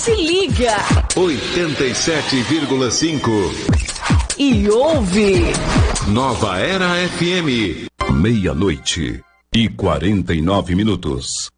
Se liga. 87,5. E ouve. Nova Era FM. 00:49.